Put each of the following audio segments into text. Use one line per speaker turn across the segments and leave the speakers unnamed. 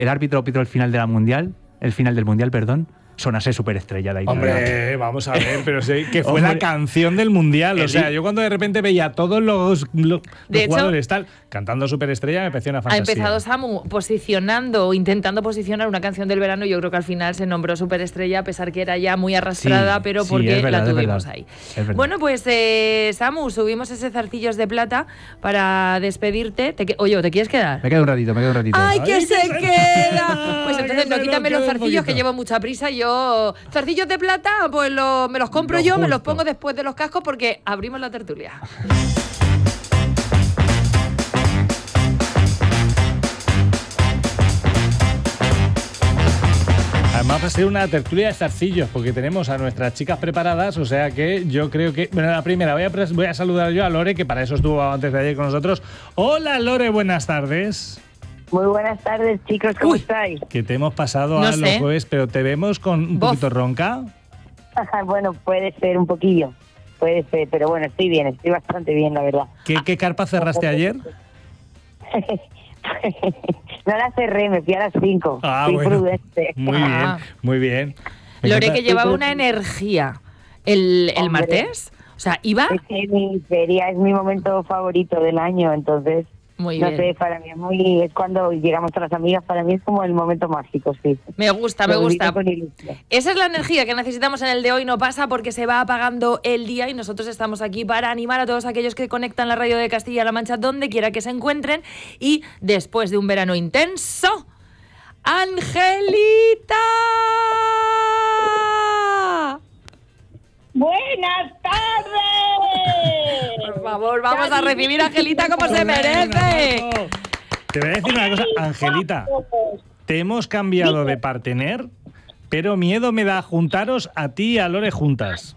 el árbitro pitó el final del mundial, perdón, sonase Superestrella de ahí.
Hombre, vamos a ver, pero sí, que fue la canción del mundial. O sea, yo cuando de repente veía a todos los jugadores tal cantando Superestrella, me pareció una fantasía.
Ha empezado Samu intentando posicionar una canción del verano. Yo creo que al final se nombró Superestrella, a pesar que era ya muy arrastrada, pero porque es verdad, la tuvimos ahí. Bueno, pues Samu, subimos ese zarcillos de plata para despedirte. Oye, ¿te quieres quedar?
Me quedo un ratito.
¡Ay, que se queda! Pues entonces no quítame los zarcillos, que llevo mucha prisa. Yo zarcillos de plata, pues me los compro yo, me los pongo después de los cascos porque abrimos la tertulia.
Además va a ser una tertulia de zarcillos porque tenemos a nuestras chicas preparadas, o sea que yo creo que... Bueno, la primera, voy a saludar yo a Lore, que para eso estuvo antes de ayer con nosotros. Hola Lore, buenas tardes.
Muy buenas tardes, chicos, ¿cómo estáis?
Que te hemos pasado a los jueves, pero te vemos con un poquito ronca.
Bueno, puede ser un poquillo, puede ser, pero bueno, estoy bastante bien, la verdad.
¿Qué carpa cerraste ayer?
No la cerré, me fui a las 5.
Fui prudente. Muy bien.
Lore, que llevaba una energía el martes, o sea, iba...
Es que mi feria es mi momento favorito del año, entonces...
Muy bien.
No sé, para mí es cuando llegamos a las amigas, para mí es como el momento mágico, sí.
Me gusta. Esa es la energía que necesitamos en el de hoy no pasa, porque se va apagando el día y nosotros estamos aquí para animar a todos aquellos que conectan la radio de Castilla-La Mancha donde quiera que se encuentren. Y después de un verano intenso, ¡Angelita!
¡Buenas tardes!
Por favor, vamos a recibir a Angelita como se merece.
Te voy a decir una cosa, Angelita. Te hemos cambiado de partener, pero miedo me da juntaros a ti y a Lore juntas.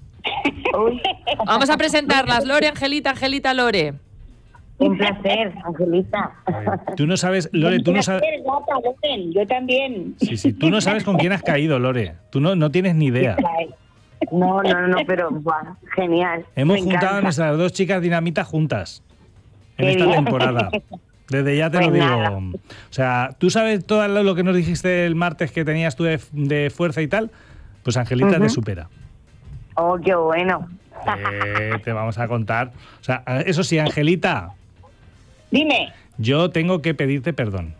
Vamos a presentarlas. Lore, Angelita, Lore.
Un placer, Angelita.
Tú no sabes, Lore, tú no sabes...
Yo también.
Sí, tú no sabes con quién has caído, Lore. Tú no tienes ni idea.
No, pero genial.
Hemos juntado a nuestras dos chicas dinamitas juntas en esta temporada. Desde ya te lo digo. Nada. O sea, ¿tú sabes todo lo que nos dijiste el martes que tenías tú de fuerza y tal? Pues Angelita te supera.
Oh, qué bueno.
Te vamos a contar. O sea, eso sí, Angelita.
Dime.
Yo tengo que pedirte perdón.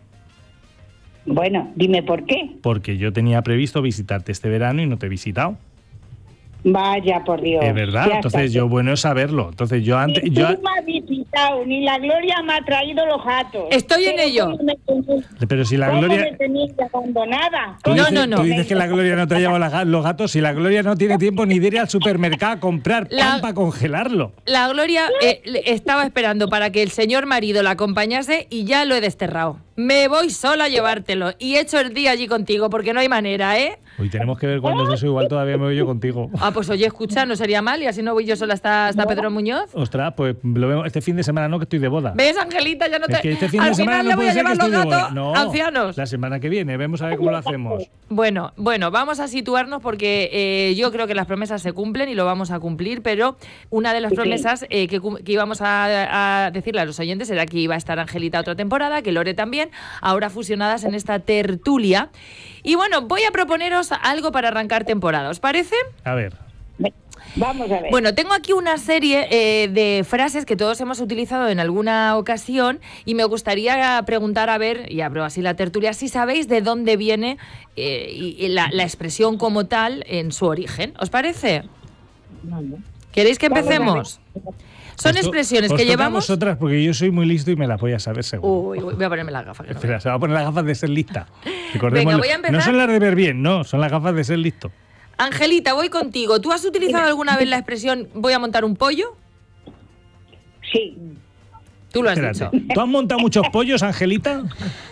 Bueno, dime por qué.
Porque yo tenía previsto visitarte este verano y no te he visitado.
Vaya, por Dios.
Es verdad, entonces bueno es saberlo. Entonces yo antes...
Ni tú me has visitado, ni la Gloria me ha traído los gatos.
Estoy en ello.
Pero si la Gloria...
¿Cómo me tenéis abandonada?
No.
Tú dices que la Gloria no te ha llevado los gatos, si la Gloria no tiene tiempo ni de ir al supermercado a comprar pan para congelarlo.
La Gloria estaba esperando para que el señor marido la acompañase y ya lo he desterrado. Me voy sola a llevártelo y he hecho el día allí contigo porque no hay manera, ¿eh?
Hoy tenemos que ver cuándo es eso, igual todavía me voy yo contigo.
Pues oye, escucha, no sería mal y así no voy yo sola hasta Pedro Muñoz.
Ostras, pues lo vemos este fin de semana, no, que estoy de boda.
¿Ves, Angelita? Ya no te...
Es que este fin de
Al
semana
final
no
le voy a
puede ser
llevar
que
los
estoy de
gatos
boda. No,
ancianos.
La semana que viene, vemos a ver cómo lo hacemos.
Bueno, vamos a situarnos porque yo creo que las promesas se cumplen y lo vamos a cumplir, pero una de las promesas que íbamos a decirle a los oyentes era que iba a estar Angelita otra temporada, que Lore también, ahora fusionadas en esta tertulia. Y bueno, voy a proponeros algo para arrancar temporada, ¿os parece?
A ver.
Vamos a ver.
Bueno, tengo aquí una serie de frases que todos hemos utilizado en alguna ocasión y me gustaría preguntar, a ver, y abro así la tertulia, si sabéis de dónde viene la expresión como tal en su origen. ¿Os parece? ¿Queréis que empecemos? Son expresiones que llevamos...
otras porque yo soy muy listo y me las voy a saber seguro.
Uy, voy a ponerme las gafas.
Espera, se va a poner las gafas de ser lista.
Venga, voy a empezar.
No son las de ver bien, no, son las gafas de ser listo.
Angelita, voy contigo. ¿Tú has utilizado alguna vez la expresión voy a montar un pollo?
Sí.
Tú lo has dicho.
¿Tú has montado muchos pollos, Angelita?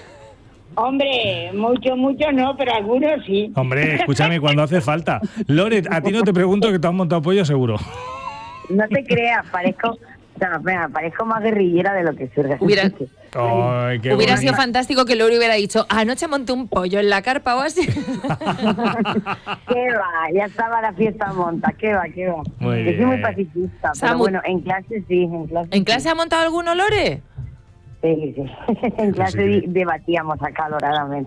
Hombre, mucho no, pero algunos sí.
Hombre, escúchame, cuando hace falta. Lore, a ti no te pregunto que tú has montado pollo seguro.
No te creas, parezco más guerrillera de lo que soy.
Hubiera sido fantástico que Lore hubiera dicho, anoche monté un pollo en la carpa o así.
Qué va, ya estaba la fiesta monta, qué va.
Muy
Yo soy muy pacifista, pero bueno, en clase sí.
¿En clase ha montado alguno, Lore?
Sí. En clase debatíamos acaloradamente.